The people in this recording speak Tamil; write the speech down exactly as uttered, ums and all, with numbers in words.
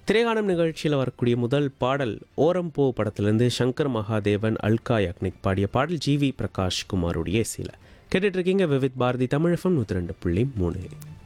திரைகாணும் நிகழ்ச்சியில் வரக்கூடிய முதல் பாடல் ஓரம் போ படத்திலிருந்து சங்கர் மகாதேவன் அல்கா யாக்னிக் பாடிய பாடல் ஜி வி பிரகாஷ் குமாருடைய இசையில் கேட்டுட்டு இருக்கீங்க. விவித் பாரதி தமிழ் எஃப்எம் நூற்றி ரெண்டு புள்ளி மூணு.